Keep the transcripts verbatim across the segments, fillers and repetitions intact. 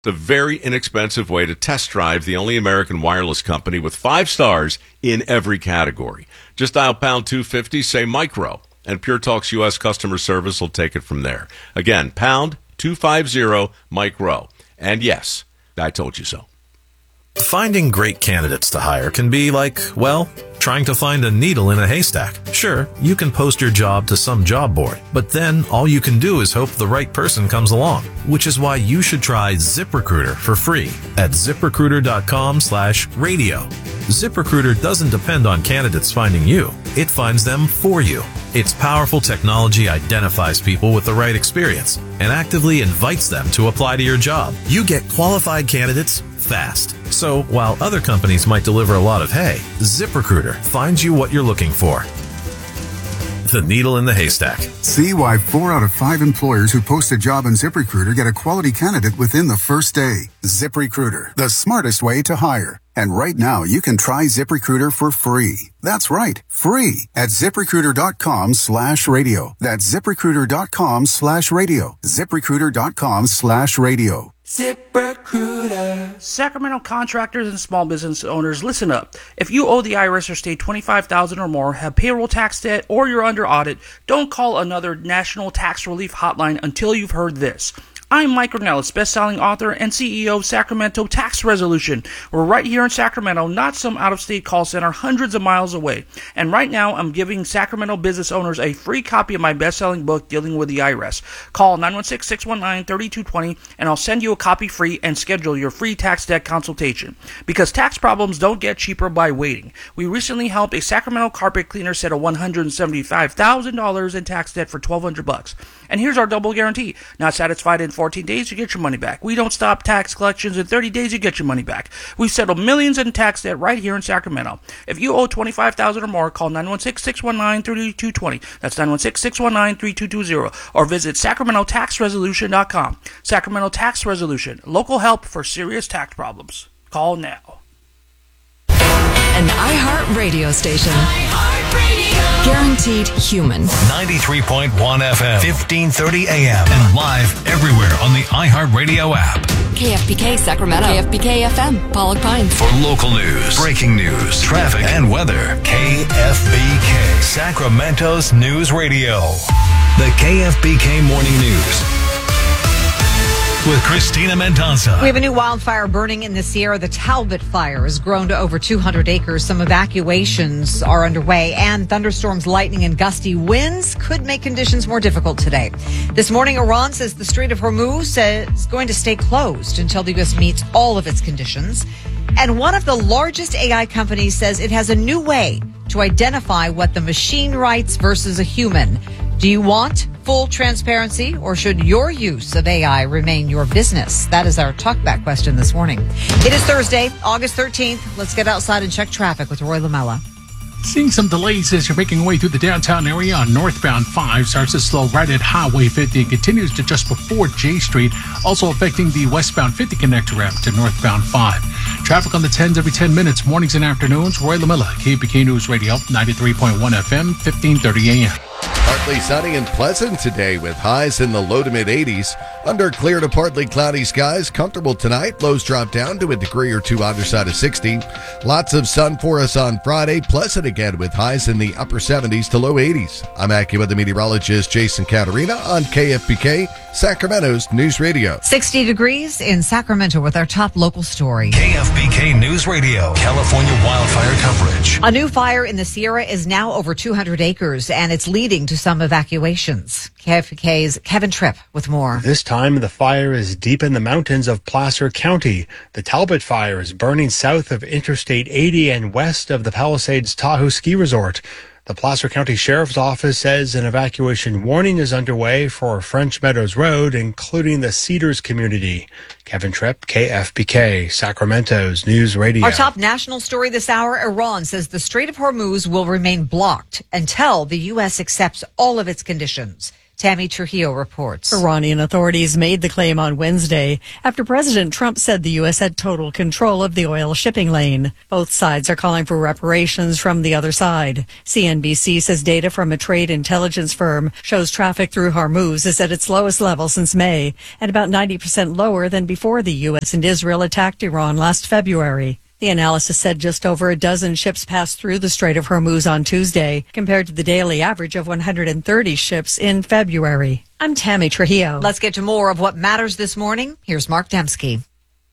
a very inexpensive way to test drive the only American wireless company with five stars in every category. Just dial pound two fifty, say micro, and Pure Talk's U S customer service will take it from there. Again, pound two fifty, micro. And yes, I told you so. Finding great candidates to hire can be like, well, trying to find a needle in a haystack. Sure, you can post your job to some job board, but then all you can do is hope the right person comes along, which is why you should try ZipRecruiter for free at ZipRecruiter.com slash radio. ZipRecruiter doesn't depend on candidates finding you. It finds them for you. Its powerful technology identifies people with the right experience and actively invites them to apply to your job. You get qualified candidates fast. So while other companies might deliver a lot of hay, ZipRecruiter finds you what you're looking for. The needle in the haystack. See why four out of five employers who post a job on ZipRecruiter get a quality candidate within the first day. ZipRecruiter, the smartest way to hire. And right now, you can try ZipRecruiter for free. That's right, free at ZipRecruiter.com slash radio. That's ZipRecruiter.com slash radio. ZipRecruiter.com slash radio. ZipRecruiter. Sacramento contractors and small business owners, listen up. If you owe the I R S or state twenty-five thousand dollars or more, have payroll tax debt, or you're under audit, don't call another national tax relief hotline until you've heard this. I'm Mike Ornelas, best-selling author and C E O of Sacramento Tax Resolution. We're right here in Sacramento, not some out-of-state call center hundreds of miles away. And right now, I'm giving Sacramento business owners a free copy of my best-selling book, Dealing with the I R S. Call nine one six, six one nine, three two two zero, and I'll send you a copy free and schedule your free tax debt consultation. Because tax problems don't get cheaper by waiting. We recently helped a Sacramento carpet cleaner settle one hundred seventy-five thousand dollars in tax debt for twelve hundred bucks. And here's our double guarantee. Not satisfied in fourteen days, you get your money back. We don't stop tax collections. In thirty days, you get your money back. We've settled millions in tax debt right here in Sacramento. If you owe twenty-five thousand dollars or more, call nine one six, six one nine, three two two zero. That's nine one six, six one nine, three two two zero. Or visit Sacramento Tax Resolution dot com. Sacramento Tax Resolution. Local help for serious tax problems. Call now. An iHeart radio station. iHeartRadio. Guaranteed human. ninety-three point one F M, fifteen thirty A M, and live everywhere on the iHeartRadio app. K F B K Sacramento. K F B K F M, Pollock Pines. For local news, breaking news, traffic, and weather, K F B K, Sacramento's news radio. The K F B K Morning News with Christina Mendoza. We have a new wildfire burning in the Sierra. The Talbot fire has grown to over two hundred acres. Some evacuations are underway, and thunderstorms, lightning, and gusty winds could make conditions more difficult today. This morning, Iran says the Strait of Hormuz is going to stay closed until the U S meets all of its conditions. And one of the largest A I companies says it has a new way to identify what the machine writes versus a human. Do you want full transparency, or should your use of A I remain your business? That is our talkback question this morning. It is Thursday, August thirteenth. Let's get outside and check traffic with Roy Lamella. Seeing some delays as you're making your way through the downtown area on northbound five. Starts to slow right at Highway fifty and continues to just before J Street. Also affecting the westbound fifty connector ramp to northbound five. Traffic on the tens every ten minutes, mornings and afternoons. Roy Lamella, K F B K News Radio, ninety-three point one F M, fifteen thirty A M. Partly sunny and pleasant today with highs in the low to mid eighties. Under clear to partly cloudy skies, comfortable tonight. Lows drop down to a degree or two either side of sixty. Lots of sun for us on Friday. Pleasant again with highs in the upper seventies to low eighties. I'm AccuWeather meteorologist Jason Caterina on K F B K, Sacramento's News Radio. sixty degrees in Sacramento with our top local story. K F B K News Radio, California wildfire coverage. A new fire in the Sierra is now over two hundred acres, and it's leading to some evacuations. K F B K's Kevin Tripp with more. This time, the fire is deep in the mountains of Placer County. The Talbot fire is burning south of Interstate eighty and west of the Palisades Tahoe Ski Resort. The Placer County Sheriff's Office says an evacuation warning is underway for French Meadows Road, including the Cedars community. Kevin Tripp, K F B K, Sacramento's News Radio. Our top national story this hour, Iran says the Strait of Hormuz will remain blocked until the U S accepts all of its conditions. Tammy Trujillo reports. Iranian authorities made the claim on Wednesday after President Trump said the U S had total control of the oil shipping lane. Both sides are calling for reparations from the other side. C N B C says data from a trade intelligence firm shows traffic through Hormuz is at its lowest level since May and about ninety percent lower than before the U S and Israel attacked Iran last February. The analysis said just over a dozen ships passed through the Strait of Hormuz on Tuesday, compared to the daily average of one hundred thirty ships in February. I'm Tammy Trujillo. Let's get to more of what matters this morning. Here's Mark Dembski.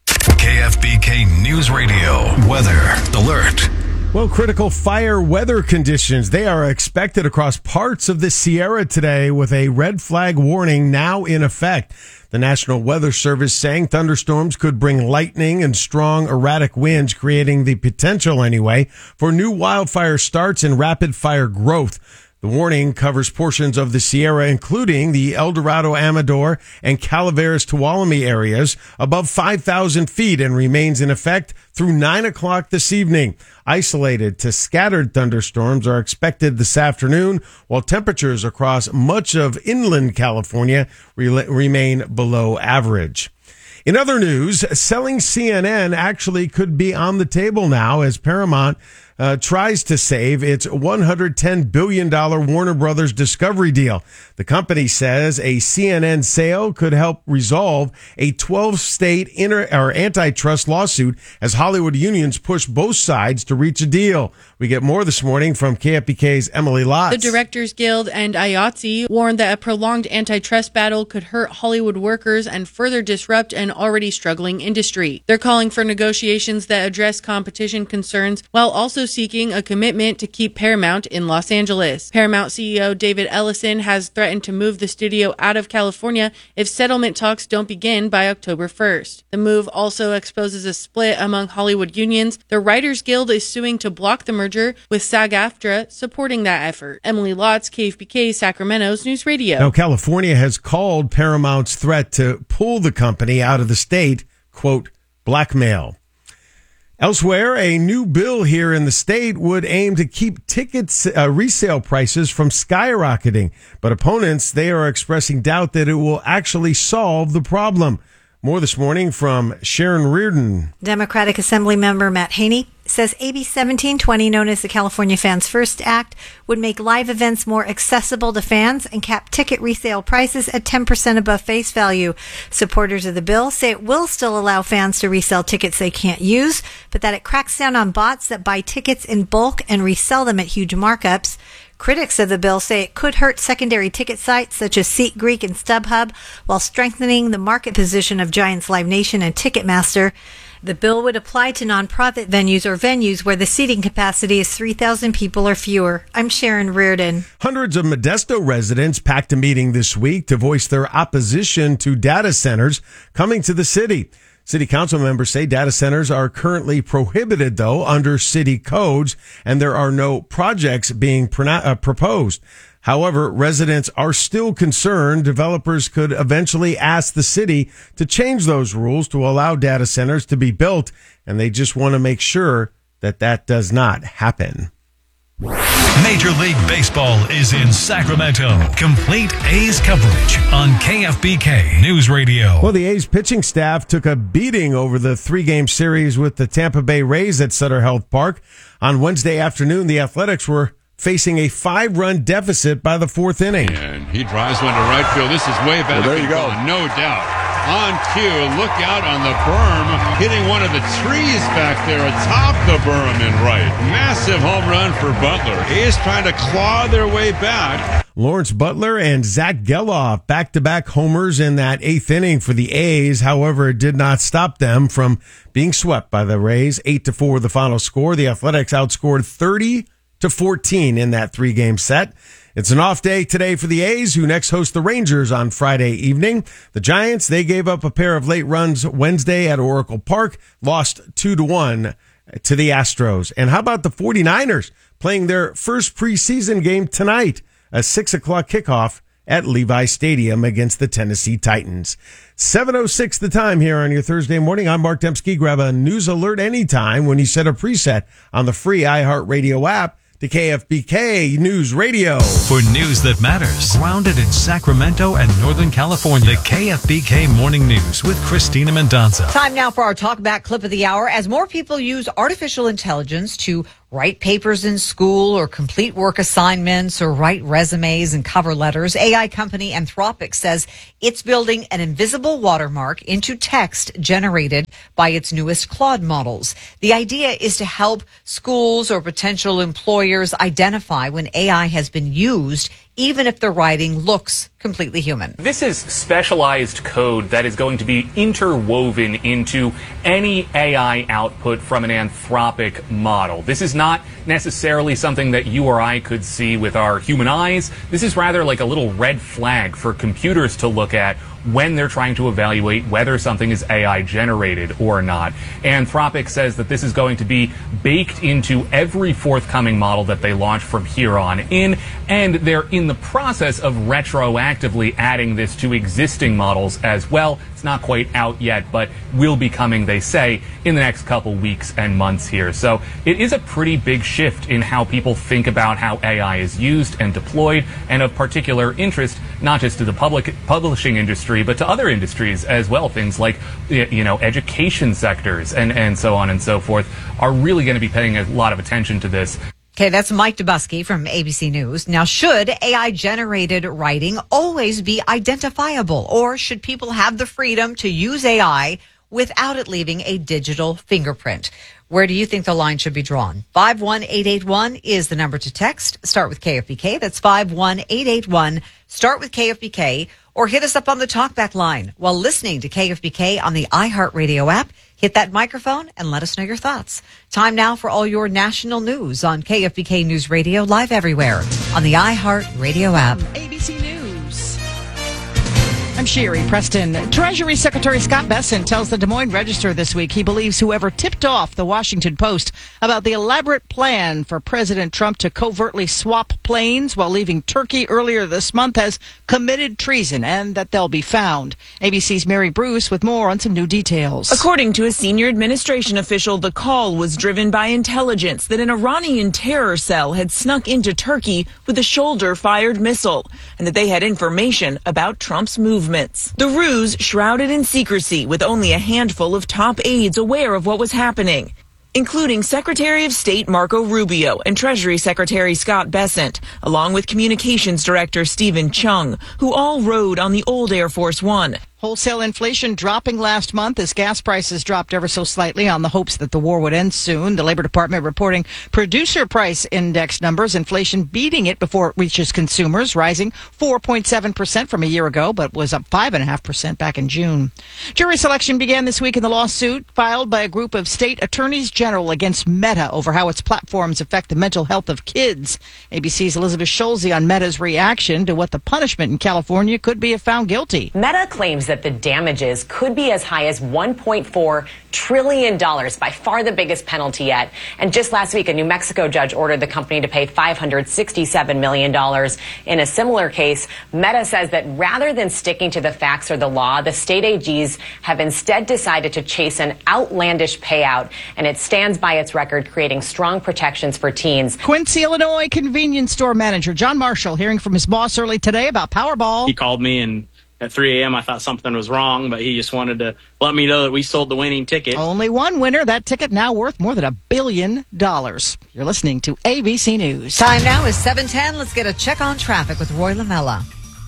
K F B K News Radio weather alert. Well, critical fire weather conditions, they are expected across parts of the Sierra today with a red flag warning now in effect. The National Weather Service saying thunderstorms could bring lightning and strong erratic winds, creating the potential anyway for new wildfire starts and rapid fire growth. The warning covers portions of the Sierra, including the El Dorado, Amador, and Calaveras, Tuolumne areas above five thousand feet and remains in effect through nine o'clock this evening. Isolated to scattered thunderstorms are expected this afternoon, while temperatures across much of inland California re- remain below average. In other news, selling C N N actually could be on the table now as Paramount Uh, tries to save its one hundred ten billion dollars Warner Brothers Discovery deal. The company says a C N N sale could help resolve a twelve-state inter- or antitrust lawsuit as Hollywood unions push both sides to reach a deal. We get more this morning from K F B K's Emily Lotz. The Directors Guild and I A T S E warned that a prolonged antitrust battle could hurt Hollywood workers and further disrupt an already struggling industry. They're calling for negotiations that address competition concerns while also seeking a commitment to keep Paramount in Los Angeles. Paramount C E O David Ellison has threatened to move the studio out of California if settlement talks don't begin by October first. The move also exposes a split among Hollywood unions. The Writers Guild is suing to block the merger, with SAG-AFTRA supporting that effort. Emily Lotz, K F B K, Sacramento's News Radio. Now, California has called Paramount's threat to pull the company out of the state, quote, blackmail. Elsewhere, a new bill here in the state would aim to keep tickets uh, resale prices from skyrocketing. But opponents, they are expressing doubt that it will actually solve the problem. More this morning from Sharon Reardon. Democratic Assembly Member Matt Haney says A B seventeen twenty, known as the California Fans First Act, would make live events more accessible to fans and cap ticket resale prices at ten percent above face value. Supporters of the bill say it will still allow fans to resell tickets they can't use, but that it cracks down on bots that buy tickets in bulk and resell them at huge markups. Critics of the bill say it could hurt secondary ticket sites such as SeatGreek and StubHub, while strengthening the market position of Giants Live Nation and Ticketmaster. The bill would apply to nonprofit venues or venues where the seating capacity is three thousand people or fewer. I'm Sharon Reardon. Hundreds of Modesto residents packed a meeting this week to voice their opposition to data centers coming to the city. City council members say data centers are currently prohibited, though, under city codes, and there are no projects being pro- uh, proposed. However, residents are still concerned developers could eventually ask the city to change those rules to allow data centers to be built, and they just want to make sure that that does not happen. Major League Baseball is in Sacramento. Complete A's coverage on K F B K News Radio. Well, the A's pitching staff took a beating over the three-game series with the Tampa Bay Rays at Sutter Health Park. On Wednesday afternoon, the Athletics were facing a five-run deficit by the fourth inning. And he drives one to right field. This is way back. Well, there you go. Gone, no doubt. On cue, look out on the berm, hitting one of the trees back there atop the berm in right. Massive home run for Butler. A's trying to claw their way back. Lawrence Butler and Zach Geloff back-to-back homers in that eighth inning for the A's. However, it did not stop them from being swept by the Rays. Eight to four, the final score. The Athletics outscored thirty to fourteen in that three-game set. It's an off day today for the A's, who next host the Rangers on Friday evening. The Giants, they gave up a pair of late runs Wednesday at Oracle Park, lost two to one to the Astros. And how about the 49ers playing their first preseason game tonight, a six o'clock kickoff at Levi Stadium against the Tennessee Titans. seven oh six the time here on your Thursday morning. I'm Mark Dembski. Grab a news alert anytime when you set a preset on the free iHeartRadio app to K F B K News Radio. For news that matters, grounded in Sacramento and Northern California, the K F B K Morning News with Christina Mendonça. Time now for our talkback clip of the hour. As more people use artificial intelligence to write papers in school or complete work assignments or write resumes and cover letters, A I company Anthropic says it's building an invisible watermark into text generated by its newest Claude models. The idea is to help schools or potential employers identify when A I has been used, even if the writing looks completely human. This is specialized code that is going to be interwoven into any A I output from an Anthropic model. This is not necessarily something that you or I could see with our human eyes. This is rather like a little red flag for computers to look at when they're trying to evaluate whether something is A I generated or not. Anthropic says that this is going to be baked into every forthcoming model that they launch from here on in, and they're in the process of retroactively adding this to existing models as well. It's not quite out yet, but will be coming, they say, in the next couple weeks and months here. So it is a pretty big shift in how people think about how A I is used and deployed, and of particular interest, not just to the public publishing industry, but to other industries as well. Things like, you know, education sectors and, and so on and so forth are really going to be paying a lot of attention to this. Okay, that's Mike Dubusky from A B C News. Now, should A I-generated writing always be identifiable, or should people have the freedom to use A I without it leaving a digital fingerprint? Where do you think the line should be drawn? five one eight eight one is the number to text. Start with K F B K. That's five one eight eight one. Start with K F B K, or hit us up on the talkback line while listening to K F B K on the iHeartRadio app. Hit that microphone and let us know your thoughts. Time now for all your national news on K F B K News Radio, live everywhere on the iHeartRadio app. A B C News. I'm Sherry Preston. Treasury Secretary Scott Bessent tells the Des Moines Register this week he believes whoever tipped off the Washington Post about the elaborate plan for President Trump to covertly swap planes while leaving Turkey earlier this month has committed treason, and that they'll be found. A B C's Mary Bruce with more on some new details. According to a senior administration official, the call was driven by intelligence that an Iranian terror cell had snuck into Turkey with a shoulder-fired missile, and that they had information about Trump's movements. The ruse shrouded in secrecy, with only a handful of top aides aware of what was happening, including Secretary of State Marco Rubio and Treasury Secretary Scott Bessent, along with Communications Director Stephen Chung, who all rode on the old Air Force One. Wholesale inflation dropping last month as gas prices dropped ever so slightly on the hopes that the war would end soon. The Labor Department reporting producer price index numbers, inflation beating it before it reaches consumers, rising four point seven percent from a year ago, but was up five point five percent back in June. Jury selection began this week in the lawsuit filed by a group of state attorneys general against Meta over how its platforms affect the mental health of kids. A B C's Elizabeth Scholze on Meta's reaction to what the punishment in California could be if found guilty. Meta claims that the damages could be as high as one point four trillion dollars, by far the biggest penalty yet. And just last week, a New Mexico judge ordered the company to pay five hundred sixty-seven million dollars. In a similar case, Meta says that rather than sticking to the facts or the law, the state A Gs have instead decided to chase an outlandish payout, and it stands by its record, creating strong protections for teens. Quincy, Illinois convenience store manager John Marshall hearing from his boss early today about Powerball. He called me and at three a.m. I thought something was wrong, but he just wanted to let me know that we sold the winning ticket. Only one winner. That ticket now worth more than a billion dollars. You're listening to A B C News. Time now is seven ten. Let's get a check on traffic with Roy Lamella.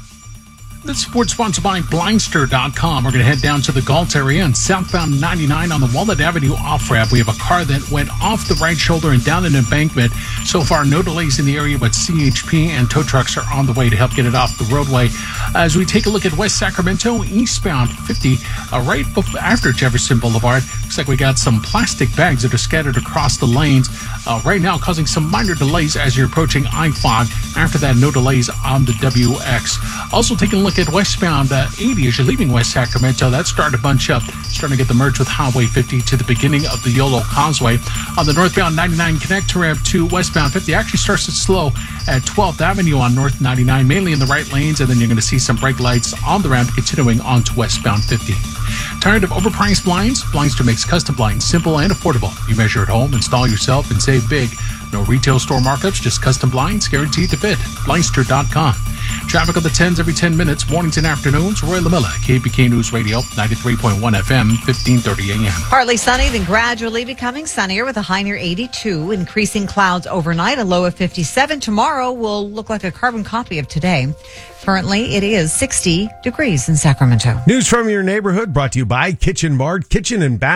This sports sponsored by Blindster dot com. We're going to head down to the Galt area and southbound ninety-nine on the Walnut Avenue off-ramp. We have a car that went off the right shoulder and down an embankment. So far, no delays in the area, but C H P and tow trucks are on the way to help get it off the roadway. As we take a look at West Sacramento, eastbound fifty, uh, right before, after Jefferson Boulevard. Looks like we got some plastic bags that are scattered across the lanes uh, right now, causing some minor delays as you're approaching I five. After that, no delays on the W X. Also taking a look at westbound uh, eighty as you're leaving West Sacramento. That's starting to bunch up, starting to get the merge with Highway fifty to the beginning of the Yolo Causeway. On the northbound ninety-nine connector ramp to westbound fifty, actually starts to slow at twelfth Avenue on North ninety-nine, mainly in the right lanes, and then you're going to see some brake lights on the ramp continuing on to westbound fifty. Tired of overpriced blinds? Blindster makes custom blinds simple and affordable. You measure at home, install yourself, and save big. No retail store markups, just custom blinds guaranteed to fit. Blinster dot com. Traffic on the tens every ten minutes, mornings and afternoons. Roy LaMilla, K P K News Radio, ninety-three point one F M, fifteen thirty A M. Partly sunny, then gradually becoming sunnier with a high near eighty-two. Increasing clouds overnight, a low of fifty-seven. Tomorrow will look like a carbon copy of today. Currently, it is sixty degrees in Sacramento. News from your neighborhood brought to you by Kitchen Mart, Kitchen and Bath.